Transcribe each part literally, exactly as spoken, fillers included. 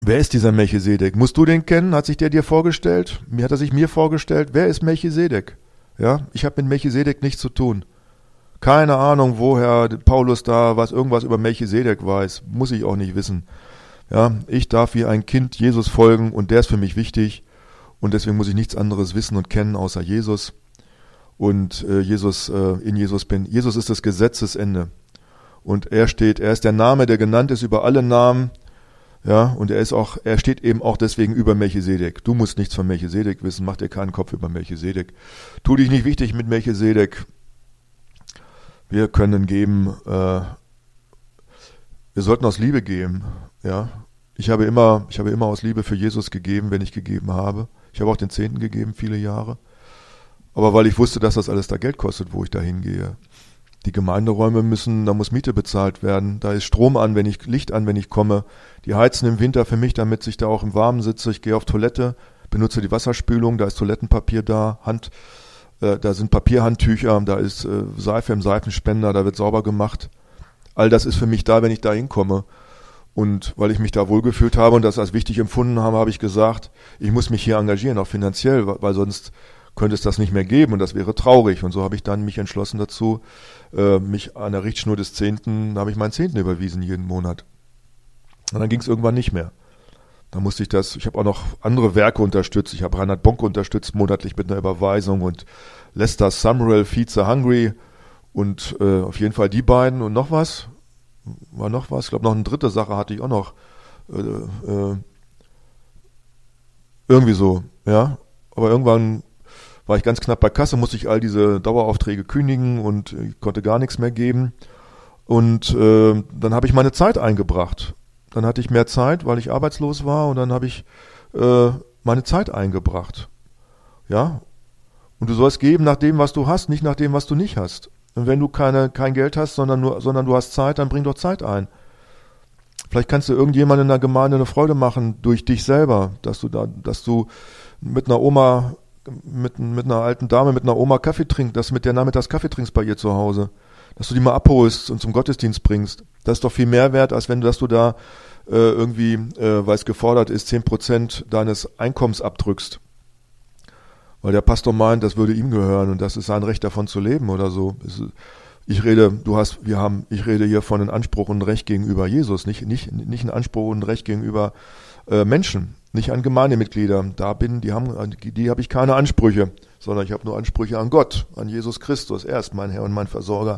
Wer ist dieser Melchisedek? Musst du den kennen? Hat sich der dir vorgestellt? Mir hat er sich mir vorgestellt. Wer ist Melchisedek? Ja, ich habe mit Melchisedek nichts zu tun. Keine Ahnung, woher Paulus da was irgendwas über Melchisedek weiß. Muss ich auch nicht wissen. Ja, ich darf wie ein Kind Jesus folgen und der ist für mich wichtig. Und deswegen muss ich nichts anderes wissen und kennen außer Jesus. Und äh, Jesus, äh, in Jesus bin. Jesus ist das Gesetzesende. Und er steht, er ist der Name, der genannt ist über alle Namen. Ja, und er ist auch, er steht eben auch deswegen über Melchisedek. Du musst nichts von Melchisedek wissen, mach dir keinen Kopf über Melchisedek. Tu dich nicht wichtig mit Melchisedek. Wir können geben, äh, wir sollten aus Liebe geben. Ja, ich habe immer, ich habe immer aus Liebe für Jesus gegeben, wenn ich gegeben habe. Ich habe auch den Zehnten gegeben, viele Jahre. Aber weil ich wusste, dass das alles da Geld kostet, wo ich da hingehe. Die Gemeinderäume müssen, da muss Miete bezahlt werden, da ist Strom an, wenn ich, Licht an, wenn ich komme. Die heizen im Winter für mich, damit ich da auch im Warmen sitze. Ich gehe auf Toilette, benutze die Wasserspülung, da ist Toilettenpapier da, Hand, äh, da sind Papierhandtücher, da ist äh, Seife im Seifenspender, da wird sauber gemacht. All das ist für mich da, wenn ich da hinkomme. Und weil ich mich da wohlgefühlt habe und das als wichtig empfunden habe, habe ich gesagt, ich muss mich hier engagieren, auch finanziell, weil sonst könnte es das nicht mehr geben und das wäre traurig. Und so habe ich dann mich entschlossen dazu, äh, mich an der Richtschnur des Zehnten, da habe ich meinen Zehnten überwiesen jeden Monat. Und dann ging es irgendwann nicht mehr. Da musste ich das, ich habe auch noch andere Werke unterstützt. Ich habe Reinhard Bonke unterstützt monatlich mit einer Überweisung und Lester Sumrall, Feed the Hungry und äh, auf jeden Fall die beiden und noch was. War noch was? Ich glaube, noch eine dritte Sache hatte ich auch noch. Äh, äh, irgendwie so, ja. Aber irgendwann war ich ganz knapp bei Kasse, musste ich all diese Daueraufträge kündigen und ich konnte gar nichts mehr geben. Und äh, dann habe ich meine Zeit eingebracht. Dann hatte ich mehr Zeit, weil ich arbeitslos war und dann habe ich äh, meine Zeit eingebracht. Ja. Und du sollst geben nach dem, was du hast, nicht nach dem, was du nicht hast. Und wenn du keine, kein Geld hast, sondern nur, sondern du hast Zeit, dann bring doch Zeit ein. Vielleicht kannst du irgendjemandem in der Gemeinde eine Freude machen durch dich selber, dass du da, dass du mit einer Oma, mit, mit einer alten Dame, mit einer Oma Kaffee trinkst, dass du mit der nachmittags Kaffee trinkst bei ihr zu Hause, dass du die mal abholst und zum Gottesdienst bringst. Das ist doch viel mehr wert, als wenn du, dass du da äh, irgendwie, äh, weil es gefordert ist, zehn Prozent deines Einkommens abdrückst. Weil der Pastor meint, das würde ihm gehören und das ist sein Recht, davon zu leben oder so. Ich rede, du hast, wir haben, ich rede hier von einem Anspruch und Recht gegenüber Jesus, nicht, nicht, nicht ein Anspruch und Recht gegenüber äh, Menschen, nicht an Gemeindemitglieder. Da bin, die haben, die, die habe ich keine Ansprüche, sondern ich habe nur Ansprüche an Gott, an Jesus Christus. Er ist mein Herr und mein Versorger.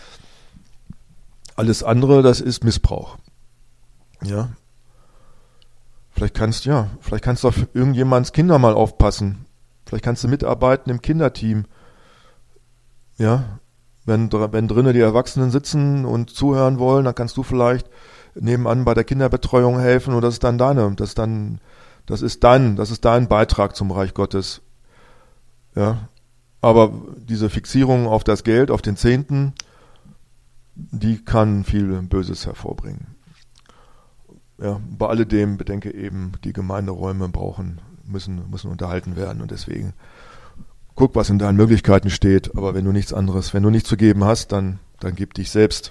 Alles andere, das ist Missbrauch. Ja. Vielleicht kannst, ja, vielleicht kannst du auf irgendjemands Kinder mal aufpassen. Vielleicht kannst du mitarbeiten im Kinderteam. Ja, wenn, wenn drinnen die Erwachsenen sitzen und zuhören wollen, dann kannst du vielleicht nebenan bei der Kinderbetreuung helfen und das ist dann deine, das ist dann, das ist dein, das ist dein Beitrag zum Reich Gottes. Ja, aber diese Fixierung auf das Geld, auf den Zehnten, die kann viel Böses hervorbringen. Ja, bei alledem bedenke eben, die Gemeinderäume brauchen müssen müssen unterhalten werden und deswegen guck, was in deinen Möglichkeiten steht, aber wenn du nichts anderes, wenn du nichts zu geben hast, dann dann gib dich selbst.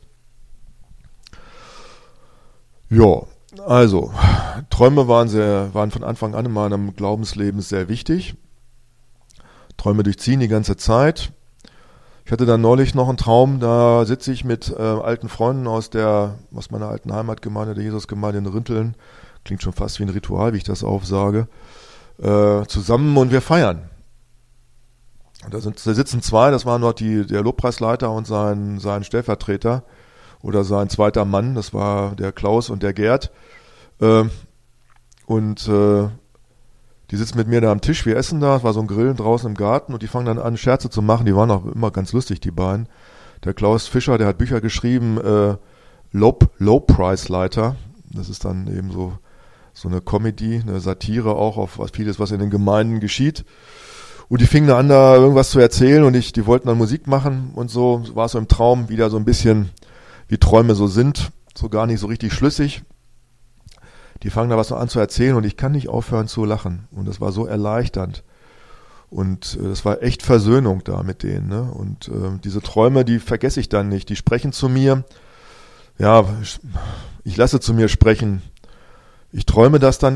Ja, also Träume waren sehr waren von Anfang an in meinem Glaubensleben sehr wichtig. Träume durchziehen die ganze Zeit. Ich hatte dann neulich noch einen Traum, da sitze ich mit äh, alten Freunden aus der aus meiner alten Heimatgemeinde, der Jesusgemeinde in Rinteln. Klingt schon fast wie ein Ritual, wie ich das aufsage. Äh, zusammen und wir feiern. Da, sind, da sitzen zwei, das waren dort die, der Lobpreisleiter und sein, sein Stellvertreter oder sein zweiter Mann, das war der Klaus und der Gerd. Äh, und äh, die sitzen mit mir da am Tisch, wir essen da, es war so ein Grillen draußen im Garten und die fangen dann an, Scherze zu machen, die waren auch immer ganz lustig, die beiden. Der Klaus Fischer, der hat Bücher geschrieben, äh, Low, Low-Price-Leiter, das ist dann eben so so eine Comedy, eine Satire auch auf was vieles, was in den Gemeinden geschieht. Und die fingen an, da irgendwas zu erzählen und ich, die wollten dann Musik machen und so, war es so im Traum wieder so ein bisschen, wie Träume so sind, so gar nicht so richtig schlüssig. Die fangen da was an zu erzählen und ich kann nicht aufhören zu lachen. Und das war so erleichternd. Und äh, das war echt Versöhnung da mit denen. Ne? Und äh, diese Träume, die vergesse ich dann nicht. Die sprechen zu mir. Ja, ich, ich lasse zu mir sprechen. Ich träume das dann